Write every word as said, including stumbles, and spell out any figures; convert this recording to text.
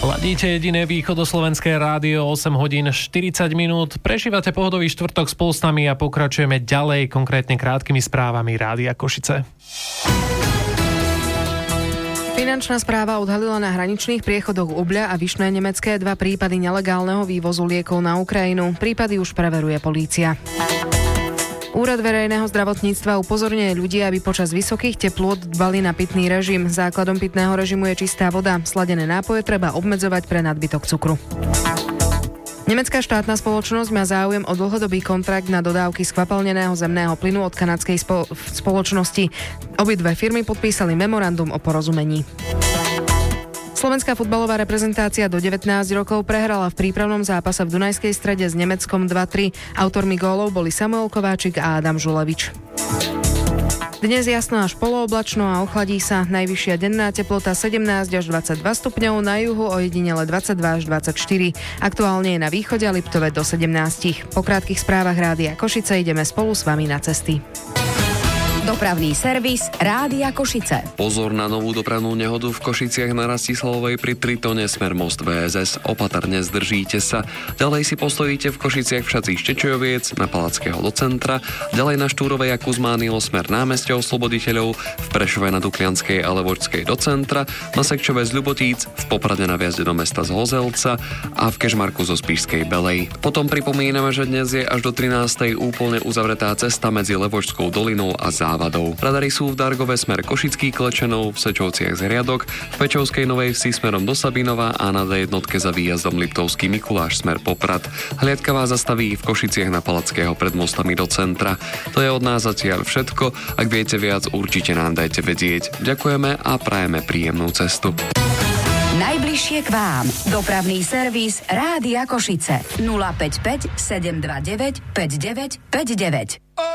Ladíte jediné východoslovenské rádio, osem hodín štyridsať minút. Prežívate pohodový štvrtok spolu s nami a pokračujeme ďalej, konkrétne krátkými správami Rádia Košice. Finančná správa odhalila na hraničných priechodoch Ubľa a Vyšné Nemecké dva prípady nelegálneho vývozu liekov na Ukrajinu. Prípady už preveruje polícia. Úrad verejného zdravotníctva upozorňuje ľudí, aby počas vysokých teplôt dbali na pitný režim. Základom pitného režimu je čistá voda. Sladené nápoje treba obmedzovať pre nadbytok cukru. Nemecká štátna spoločnosť má záujem o dlhodobý kontrakt na dodávky skvapalneného zemného plynu od kanadskej spo- spoločnosti. Obidve firmy podpísali memorandum o porozumení. Slovenská futbalová reprezentácia do devätnásť rokov prehrala v prípravnom zápase v Dunajskej Strede s Nemeckom dva tri. Autormi gólov boli Samuel Kováčik a Adam Žulevič. Dnes jasno až polooblačno a ochladí sa. Najvyššia denná teplota sedemnásť až dvadsaťdva stupňov, na juhu ojedinele dvadsaťdva až dvadsaťštyri. Aktuálne je na východe a Liptove do sedemnásť. Po krátkych správach Rádia Košice ideme spolu s vami na cesty. Dopravný servis Rádia Košice. Pozor na novú dopravnú nehodu v Košiciach na Rastislavovej pri Tritone smer most vé es es. Opatrne zdržíte sa. Ďalej si postojíte v Košiciach v šaci Štečojoviec na Palackého do centra, ďalej na Štúrovej a Kuzmánilo smer námestia Osloboditeľov, v Prešove na Duklianskej a Levočskej do centra, na Sekčove z Ľubotíc, v Poprade na vjazde do mesta z Hozelca a v Kežmarku zo Spišskej Belej. Potom pripomíname, že dnes je až do trinástej úplne uzavretá cesta medzi Levočskou dolinou a Zá Závadov. Radary sú v Dargove smer Košický Klečenov, v Sečovciach z Hriadok, v Pečovskej Novej Vsi smerom do Sabinova a na dé jednotke za výjazdom Liptovský Mikuláš smer Poprad. Hliadka vás zastaví v Košiciach na Palackého pred mostami do centra. To je od nás zatiaľ všetko. Ak viete viac, určite nám dajte vedieť. Ďakujeme a prajeme príjemnú cestu. Najbližšie k vám. Dopravný servis Rádia Košice. nula päť päť sedem dva deväť päť deväť päť deväť.